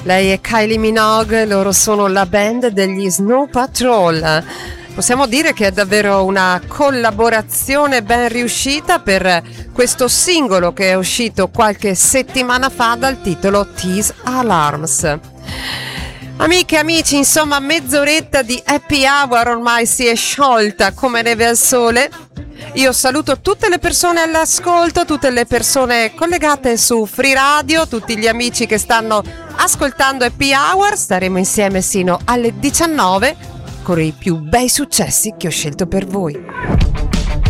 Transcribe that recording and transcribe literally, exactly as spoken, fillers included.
Lei è Kylie Minogue, loro sono la band degli Snow Patrol. Possiamo dire che è davvero una collaborazione ben riuscita per questo singolo che è uscito qualche settimana fa dal titolo Tease Alarms. Amiche e amici, insomma, mezz'oretta di happy hour ormai si è sciolta come neve al sole. Io saluto tutte le persone all'ascolto, tutte le persone collegate su Free Radio, tutti gli amici che stanno ascoltando Happy Hour. Staremo insieme sino alle diciannove con i più bei successi che ho scelto per voi.